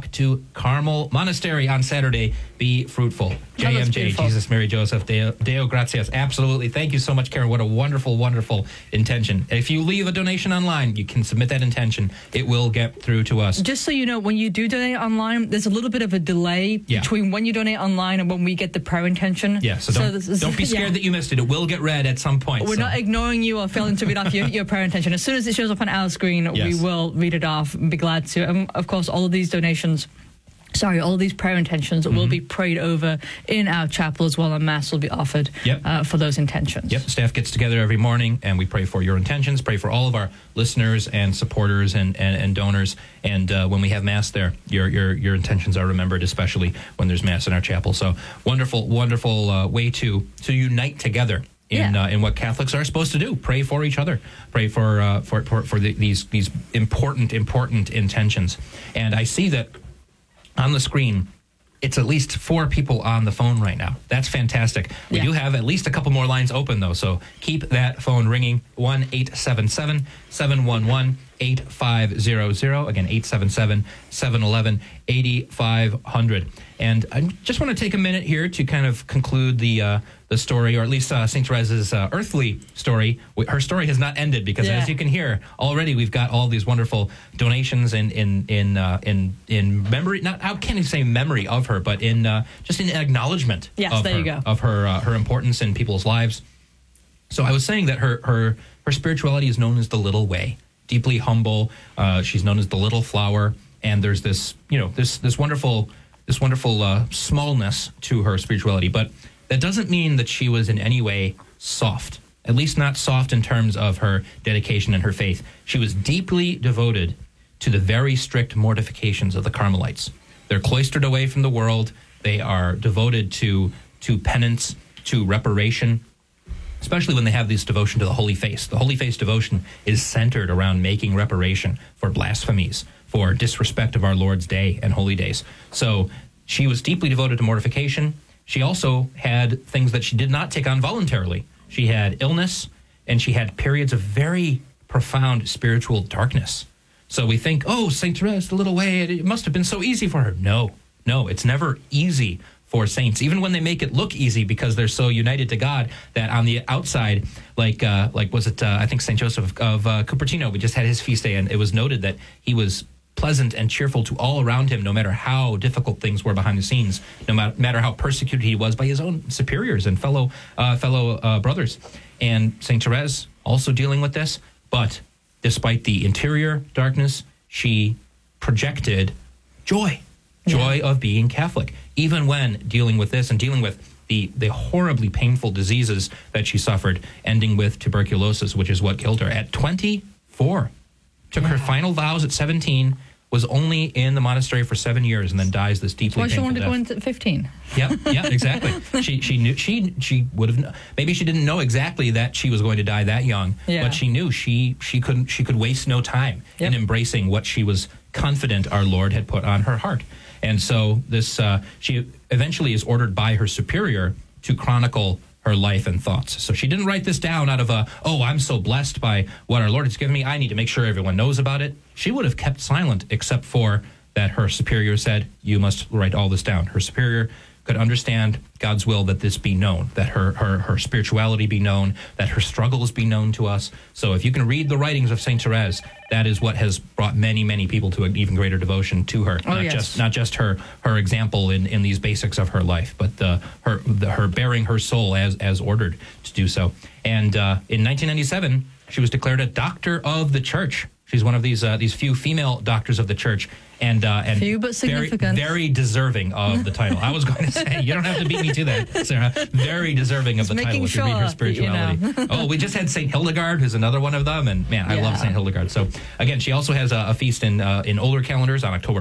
o'clock to Carmel Monastery on Saturday. Be fruitful. JMJ, Jesus, Mary, Joseph, Deo Gratias. Absolutely. Thank you so much, Karen. What a wonderful, wonderful intention. If you leave a donation online, you can submit that intention. It will get through to us. Just so you know, when you do donate online, there's a little bit of a delay between when you donate online and when we get the prayer intention. Yeah, so don't be scared that you missed it. It will get read at some point. We're not ignoring you or failing to read off your prayer intention. As soon as it shows up on our screen, we will read it off and be glad to. And of course, all of these prayer intentions will be prayed over in our chapel as well, and Mass will be offered for those intentions. Yep, staff gets together every morning, and we pray for your intentions, pray for all of our listeners and supporters and donors, and when we have Mass there, your intentions are remembered, especially when there's Mass in our chapel. So wonderful, wonderful way to unite together in what Catholics are supposed to do. Pray for each other. Pray for these important intentions. And I see that on the screen, it's at least 4 people on the phone right now. That's fantastic. We do have at least a couple more lines open, though, so keep that phone ringing. 1-877-711-8500. Again, 877-711-8500. And I just want to take a minute here to kind of conclude the story, or at least St. Therese's earthly story. Her story has not ended because, as you can hear, already we've got all these wonderful donations in memory. Not how can you say memory of her, but in just in acknowledgement of her importance in people's lives. So I was saying that her spirituality is known as the Little Way, deeply humble. She's known as the Little Flower, and there's this wonderful smallness to her spirituality, but that doesn't mean that she was in any way soft, at least not soft in terms of her dedication and her faith. She was deeply devoted to the very strict mortifications of the Carmelites. They're cloistered away from the world. They are devoted to penance, to reparation, especially when they have this devotion to the Holy Face. The Holy Face devotion is centered around making reparation for blasphemies, for disrespect of our Lord's day and holy days. So she was deeply devoted to mortification. She also had things that she did not take on voluntarily. She had illness, and she had periods of very profound spiritual darkness. So we think, St. Therese, the Little Way, it must have been so easy for her. No, it's never easy for saints, even when they make it look easy because they're so united to God that on the outside, I think St. Joseph of Cupertino, we just had his feast day, and it was noted that he was pleasant and cheerful to all around him, no matter how difficult things were behind the scenes, no matter how persecuted he was by his own superiors and fellow brothers. And St. Therese also dealing with this, but despite the interior darkness, she projected joy of being Catholic, even when dealing with this and dealing with the horribly painful diseases that she suffered, ending with tuberculosis, which is what killed her at 24. Took her final vows at 17, was only in the monastery for 7 years, and then dies this deeply painful death. Why she wanted to go into 15? Yeah, exactly. She knew she would have. Maybe she didn't know exactly that she was going to die that young, but she knew she could waste no time in embracing what she was confident our Lord had put on her heart. And so this she eventually is ordered by her superior to chronicle her life and thoughts. So she didn't write this down out of I'm so blessed by what our Lord has given me, I need to make sure everyone knows about it. She would have kept silent, except for that her superior said, you must write all this down. Her superior could understand God's will that this be known, that her spirituality be known, that her struggles be known to us. So if you can read the writings of St. Therese, that is what has brought many, many people to an even greater devotion to her. Not just her example in these basics of her life, but her bearing her soul as ordered to do so. And in 1997, she was declared a doctor of the Church. She's one of these few female doctors of the Church, and few but significant. Very deserving of the title. I was going to say, you don't have to beat me to that, Sarah. Very deserving of the title if you read her spirituality. We just had St. Hildegard, who's another one of them, and man, I love St. Hildegard. So again, she also has a feast in older calendars on October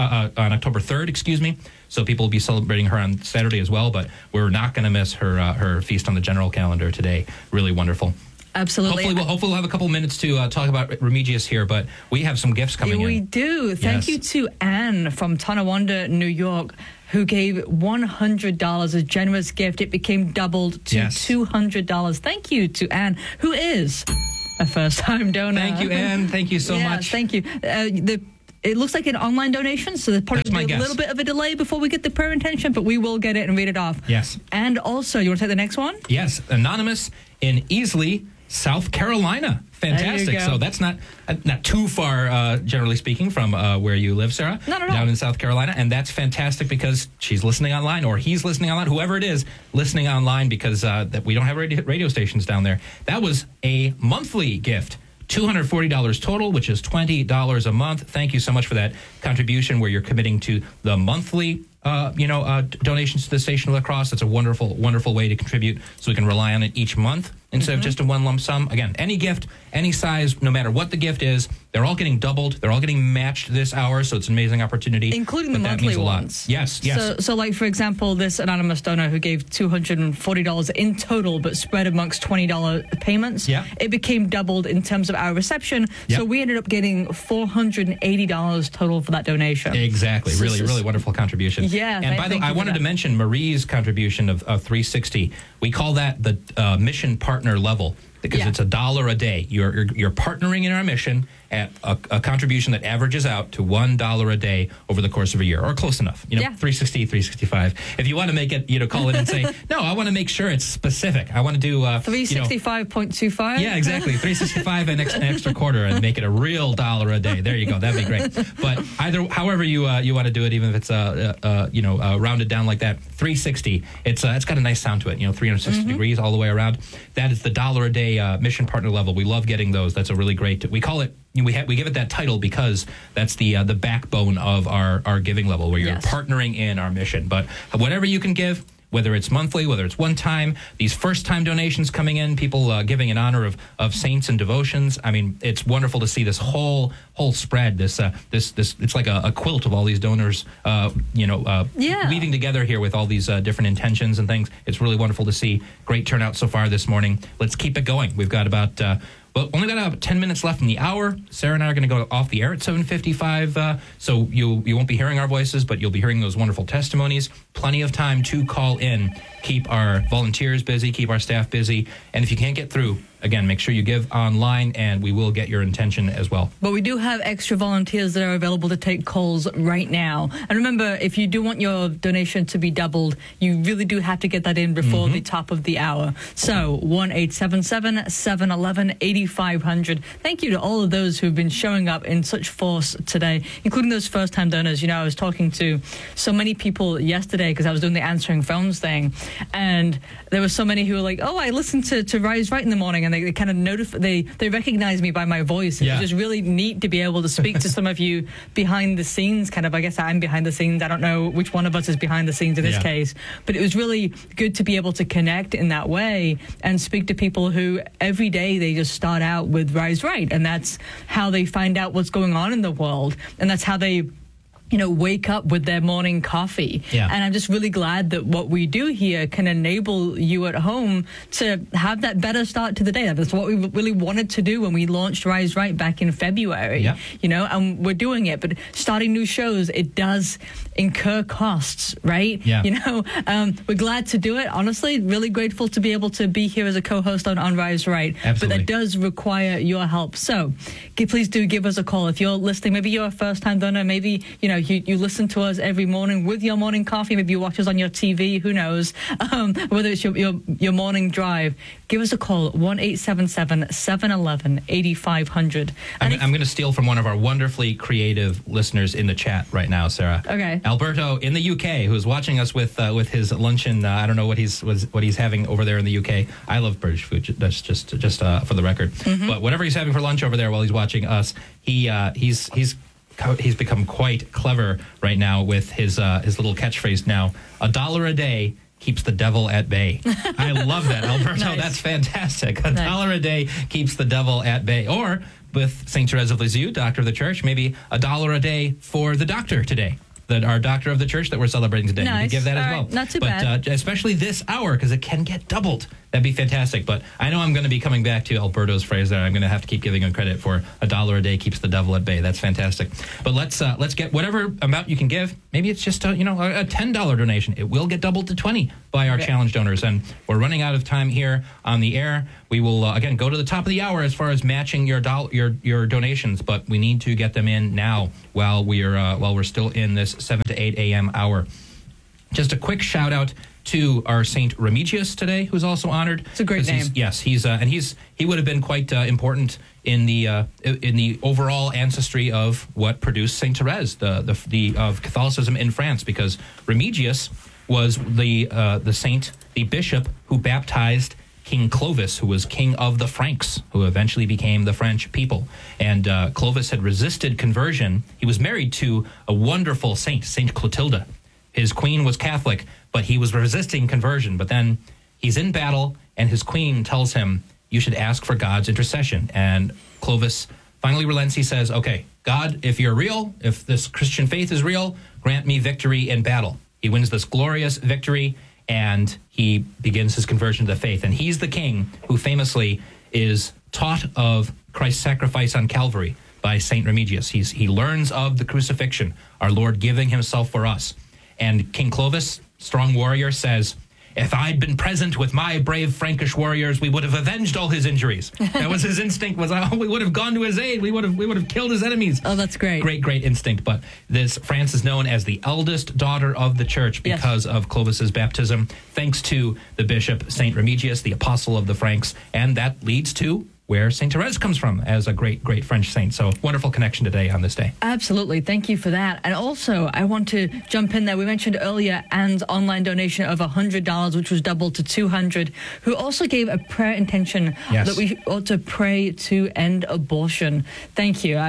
3rd, excuse me. So people will be celebrating her on Saturday as well, but we're not going to miss her feast on the general calendar today. Really wonderful. Absolutely. Hopefully we'll have a couple minutes to talk about Remigius here, but we have some gifts coming in. We do. Thank you to Anne from Tonawanda, New York, who gave $100, a generous gift. It became doubled to $200. Thank you to Anne, who is a first-time donor. Thank you, Anne. Thank you so much. Thank you. The It looks like an online donation, so there's probably a little bit of a delay before we get the prayer intention, but we will get it and read it off. Yes. And also, you want to take the next one? Yes. Anonymous in Easley, South Carolina. Fantastic. So that's not too far, generally speaking, from where you live, Sarah. Not at all. Down in South Carolina. And that's fantastic because she's listening online, or he's listening online, whoever it is, listening online, because that we don't have radio stations down there. That was a monthly gift. $240 total, which is $20 a month. Thank you so much for that contribution where you're committing to the monthly donations to the Station of La Crosse. It's a wonderful, wonderful way to contribute so we can rely on it each month instead of just a one lump sum. Again, any gift, any size, no matter what the gift is, they're all getting doubled. They're all getting matched this hour, so it's an amazing opportunity. Including the monthly ones. Yes. So like, for example, this anonymous donor who gave $240 in total, but spread amongst $20 payments, it became doubled in terms of our reception. So we ended up getting $480 total for that donation. Exactly. Really, really wonderful contribution. Yeah. And by the way, I wanted to mention Marie's contribution of $360. We call that the mission partner level, because it's $1 a day. You're partnering in our mission at a contribution that averages out to $1 a day over the course of a year, or close enough. 360, 365. If you want to make it, call in and say, no, I want to make sure it's specific. I want to do 365.25. Yeah, exactly. 365 and an extra quarter, and make it a real $1 a day. There you go. That'd be great. But however you want to do it, even if it's rounded down like that, 360. It's got a nice sound to it. 360 degrees all the way around. That is the $1 a day mission partner level. We love getting those. That's a really great. We call it. We give it that title because that's the backbone of our giving level, where you're partnering in our mission. But whatever you can give, whether it's monthly, whether it's one time, these first time donations coming in, people giving in honor of saints and devotions. I mean, it's wonderful to see this whole spread. This it's like a quilt of all these donors, weaving together here with all these different intentions and things. It's really wonderful to see. Great turnout so far this morning. Let's keep it going. We've got about. Only got about 10 minutes left in the hour. Sarah and I are going to go off the air at 7:55, so you won't be hearing our voices, but you'll be hearing those wonderful testimonies. Plenty of time to call in. Keep our volunteers busy, keep our staff busy, and if you can't get through, again, make sure you give online, and we will get your intention as well. But we do have extra volunteers that are available to take calls right now. And remember, if you do want your donation to be doubled, you really do have to get that in before the top of the hour. So 1-877-711-8500. Thank you to all of those who've been showing up in such force today, including those first-time donors. I was talking to so many people yesterday because I was doing the answering phones thing, and there were so many who were like, oh, I listened to Rise Right in the morning, and they kind of they recognize me by my voice. It was just really neat to be able to speak to some of you behind the scenes, kind of. I guess I'm behind the scenes. I don't know which one of us is behind the scenes in this case, but it was really good to be able to connect in that way and speak to people who every day they just start out with Rise Right, and that's how they find out what's going on in the world, and that's how they wake up with their morning coffee. And I'm just really glad that what we do here can enable you at home to have that better start to the day. That's what we really wanted to do when we launched Rise Right back in February, and we're doing it. But starting new shows, it does incur costs, right? We're glad to do it. Honestly, really grateful to be able to be here as a co-host on Rise Right. Absolutely. But that does require your help. So please do give us a call. If you're listening, maybe you're a first-time donor, maybe, you listen to us every morning with your morning coffee. Maybe you watch us on your TV. Who knows? Whether it's your morning drive, give us a call, 1-877-711-8500. I'm going to steal from one of our wonderfully creative listeners in the chat right now, Sarah. Okay. Alberto in the UK, who's watching us with his luncheon. I don't know what he's having over there in the UK. I love British food. That's just for the record. But whatever he's having for lunch over there while he's watching us, he's become quite clever right now with his little catchphrase now. $1 a day keeps the devil at bay. I love that, Alberto. Nice. That's fantastic. $1 a day keeps the devil at bay. Or with St. Therese of Lisieux, Doctor of the Church, maybe $1 a day for the doctor today. Our Doctor of the Church that we're celebrating today. Nice. You can give that as well. Not too bad. But especially this hour, because it can get doubled. That'd be fantastic. But I know I'm going to be coming back to Alberto's phrase there. I'm going to have to keep giving him credit for $1 a day keeps the devil at bay. That's fantastic. But let's get whatever amount you can give. Maybe it's just a $10 donation. It will get doubled to 20 by our challenge donors. And we're running out of time here on the air. We will again go to the top of the hour as far as matching your donations, but we need to get them in now while we're still in this 7 to 8 a.m. hour. Just a quick shout out to our Saint Remigius today, who's also honored. It's a great name. He would have been quite important in the overall ancestry of what produced Saint Therese, the of Catholicism in France, because Remigius was the saint, the bishop who baptized King Clovis, who was king of the Franks, who eventually became the French people. And Clovis had resisted conversion. He was married to a wonderful saint, Saint Clotilda. His queen was Catholic, but he was resisting conversion. But then he's in battle, and his queen tells him, you should ask for God's intercession. And Clovis finally relents. He says, okay, God, if you're real, if this Christian faith is real, grant me victory in battle. He wins this glorious victory, and he begins his conversion to the faith. And he's the king who famously is taught of Christ's sacrifice on Calvary by Saint Remigius. He learns of the crucifixion, our Lord giving himself for us. And King Clovis, strong warrior, says, if I'd been present with my brave Frankish warriors, we would have avenged all his injuries. That was his instinct, we would have gone to his aid. We would have killed his enemies. Oh, that's great. Great instinct. But France is known as the eldest daughter of the church because of Clovis's baptism, thanks to the bishop, Saint Remigius, the apostle of the Franks. And that leads to where Saint Therese comes from as a great French saint. So wonderful connection today on this day. Absolutely. Thank you for that. And also, I want to jump in there. We mentioned earlier Anne's online donation of $100, which was doubled to $200, who also gave a prayer intention that we ought to pray to end abortion. Thank you.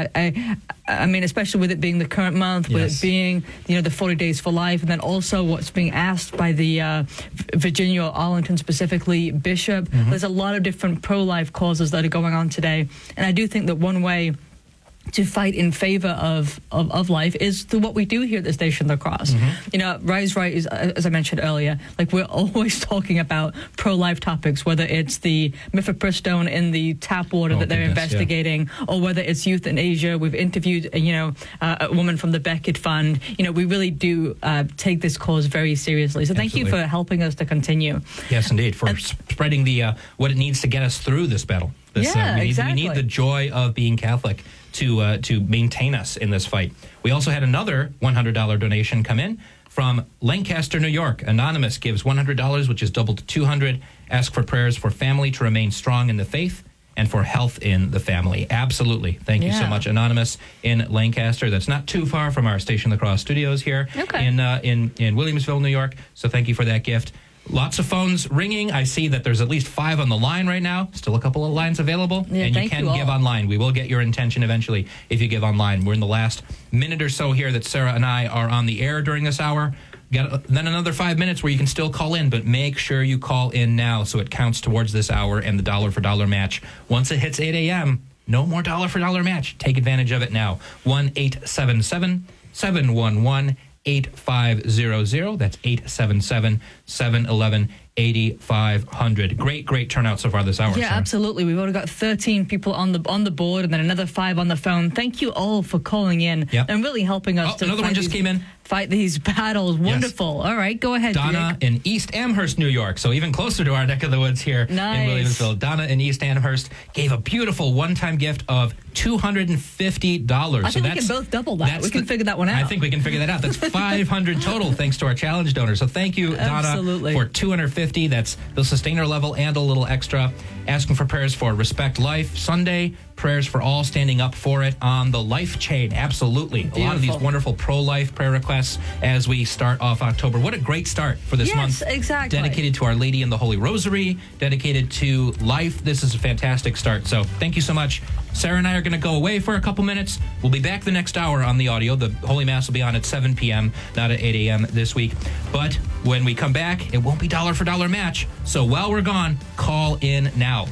I mean, especially with it being the current month, with it being, the 40 Days for Life, and then also what's being asked by the Virginia or Arlington specifically bishop. Mm-hmm. There's a lot of different pro-life causes that are going on today. And I do think that one way to fight in favor of life is through what we do here at the Station La Crosse. Mm-hmm. Rise Right is, as I mentioned earlier, we're always talking about pro-life topics, whether it's the mifepristone in the tap water that they're investigating, or whether it's euthanasia. We've interviewed, a woman from the Beckett Fund. We really do take this cause very seriously. So thank you for helping us to continue. Yes, indeed, for spreading the what it needs to get us through this battle. We need the joy of being Catholic to maintain us in this fight. We also had another $100 donation come in from Lancaster, New York. Anonymous gives $100, which is doubled to $200. Ask for prayers for family to remain strong in the faith and for health in the family. Absolutely. Thank you so much, Anonymous in Lancaster. That's not too far from our Station La Crosse studios here in Williamsville, New York. So thank you for that gift. Lots of phones ringing. I see that there's at least 5 on the line right now. Still a couple of lines available. Yeah, and you can give online. We will get your intention eventually if you give online. We're in the last minute or so here that Sarah and I are on the air during this hour. Got then another 5 minutes where you can still call in, but make sure you call in now so it counts towards this hour and the dollar for dollar match. Once it hits 8 a.m., no more dollar for dollar match. Take advantage of it now. 1-877-711-8500. That's 877-711-8500. Great turnout so far this hour. Yeah, Sarah. Absolutely. We've already got 13 people on the board and then another 5 on the phone. Thank you all for calling in and really helping us to another one just came in. Fight these battles. Wonderful. Yes. All right, go ahead, Donna Jake. in East Amherst, New York. So even closer to our neck of the woods here in Williamsville. Donna in East Amherst gave a beautiful one-time gift of $250. I think we can both double that. We can figure that one out. I think we can figure that out. That's $500 total thanks to our challenge donor. So thank you, Donna, for $250. That's the sustainer level and a little extra. Asking for prayers for Respect Life Sunday. Prayers for all standing up for it on the Life Chain. Absolutely. Beautiful. A lot of these wonderful pro-life prayer requests as we start off October. What a great start for this month. Yes, exactly. Dedicated to Our Lady in the Holy Rosary, dedicated to life. This is a fantastic start. So thank you so much. Sarah and I are going to go away for a couple minutes. We'll be back the next hour on the audio. The Holy Mass will be on at 7 p.m., not at 8 a.m. this week. But when we come back, it won't be dollar for dollar match. So while we're gone, call in now.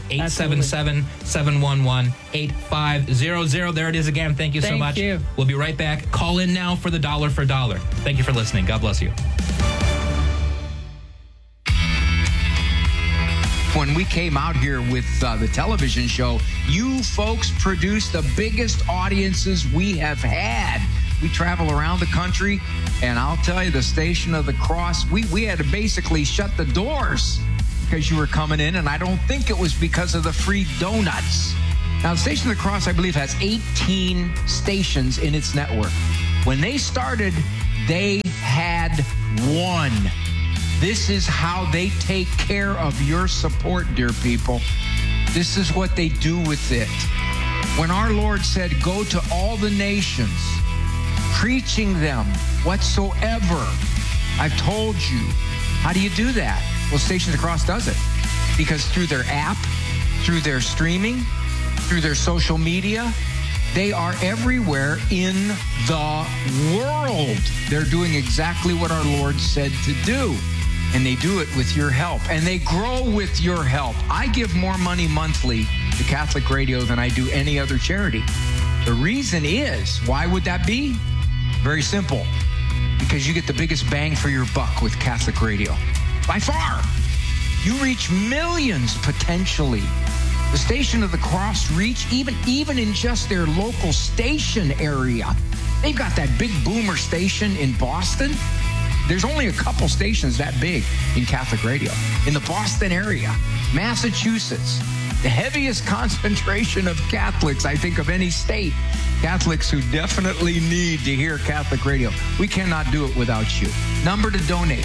877-711-8500. There it is again. Thank you so much. Thank you. We'll be right back. Call in now for the dollar for dollar. Thank you for listening. God bless you. When we came out here with the television show, you folks produced the biggest audiences we have had. We travel around the country, and I'll tell you, the Station of the Cross, we had to basically shut the doors because you were coming in, and I don't think it was because of the free donuts. Now, the Station of the Cross, I believe, has 18 stations in its network. When they started, they had one. This is how they take care of your support, dear people. This is what they do with it. When our Lord said, go to all the nations, preaching them whatsoever I've told you. How do you do that? Well, Station of the Cross does it. Because through their app, through their streaming, through their social media, they are everywhere in the world. They're doing exactly what our Lord said to do. And they do it with your help. And they grow with your help. I give more money monthly to Catholic Radio than I do any other charity. The reason is, why would that be? Very simple. Because you get the biggest bang for your buck with Catholic Radio. By far. You reach millions potentially. The Station of the Cross reach, even in just their local station area. They've got that big boomer station in Boston. There's only a couple stations that big in Catholic Radio. In the Boston area, Massachusetts, the heaviest concentration of Catholics, I think, of any state. Catholics who definitely need to hear Catholic Radio. We cannot do it without you. Number to donate,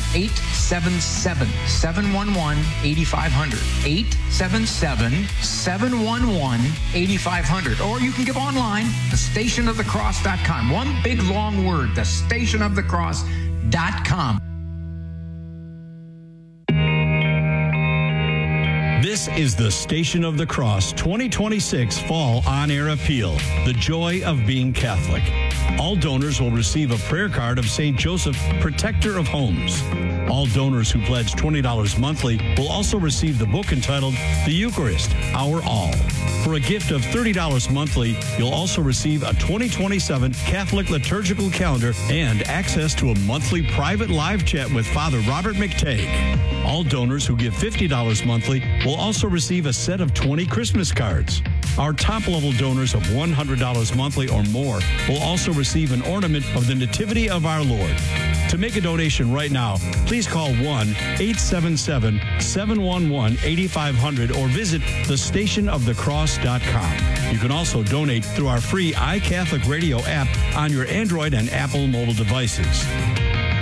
877-711-8500. 877-711-8500. Or you can give online, thestationofthecross.com. One big long word, thestationofthecross.com. This is the Station of the Cross 2026 Fall On-Air Appeal, The Joy of Being Catholic. All donors will receive a prayer card of St. Joseph, Protector of Homes. All donors who pledge $20 monthly will also receive the book entitled The Eucharist, Our All. For a gift of $30 monthly, you'll also receive a 2027 Catholic liturgical calendar and access to a monthly private live chat with Father Robert McTagg. All donors who give $50 monthly will also receive a set of 20 Christmas cards. Our top-level donors of $100 monthly or more will also receive an ornament of the Nativity of our Lord. To make a donation right now, please call 1-877-711-8500 or visit thestationofthecross.com. You can also donate through our free iCatholic Radio app on your Android and Apple mobile devices.